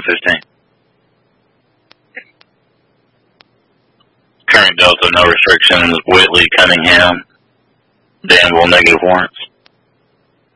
15. Current Delta, no restrictions. Whitley, Cunningham, Danville, negative warrants.